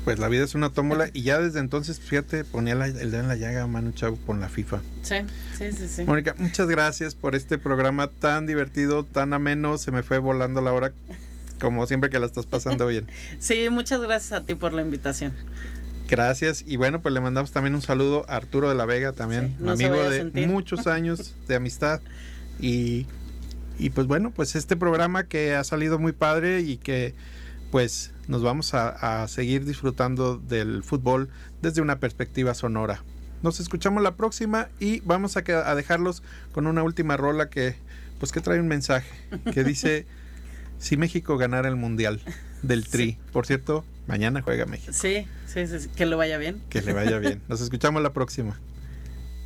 Pues la vida es una tómbola y ya desde entonces, fíjate, ponía el dedo en la llaga Manu Chao con la FIFA. Sí. Mónica, muchas gracias por este programa tan divertido, tan ameno, se me fue volando la hora, como siempre que la estás pasando bien. Sí, muchas gracias a ti por la invitación. Gracias, y bueno, pues le mandamos también un saludo a Arturo de la Vega, también un amigo de muchos años de amistad, y pues bueno, pues este programa que ha salido muy padre y que pues nos vamos a seguir disfrutando del fútbol desde una perspectiva sonora. Nos escuchamos la próxima y vamos a dejarlos con una última rola que trae un mensaje que dice: si México ganara el Mundial del Tri. Sí. Por cierto, mañana juega México. Sí, que le vaya bien. Que le vaya bien. Nos escuchamos la próxima.